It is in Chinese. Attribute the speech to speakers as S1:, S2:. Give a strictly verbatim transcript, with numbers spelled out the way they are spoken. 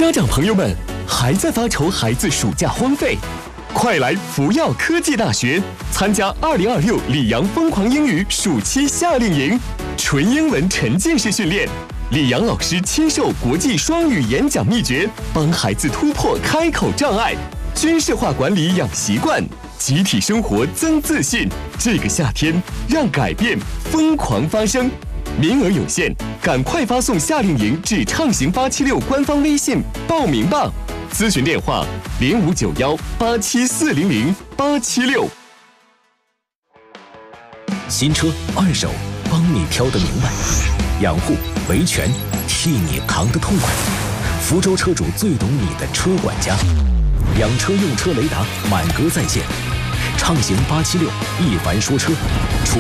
S1: 家长朋友们，还在发愁孩子暑假荒废？快来福耀科技大学参加二零二六里昂疯狂英语暑期夏令营，纯英文沉浸式训练，里昂老师亲授国际双语演讲秘诀，帮孩子突破开口障碍，军事化管理养习惯，集体生活增自信。这个夏天，让改变疯狂发生。名额有限，赶快发送夏令营至畅行八七六官方微信报名吧。咨询电话零五九幺八七四零零八七六。
S2: 新车二手，帮你挑得明白；养护维权，替你扛得痛快。福州车主最懂你的车管家，养车用车雷达满格在线。畅行八七六，一凡说车，楚